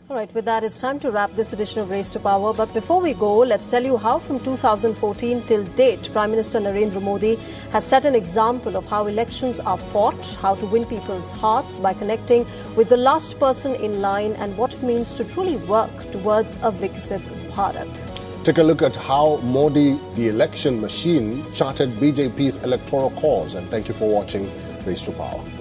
All right, with that, it's time to wrap this edition of Race to Power. But before we go, let's tell you how from 2014 till date, Prime Minister Narendra Modi has set an example of how elections are fought, how to win people's hearts by connecting with the last person in line and what it means to truly work towards a Viksit Bharat. Take a look at how Modi, the election machine, charted BJP's electoral cause. And thank you for watching Race to Power.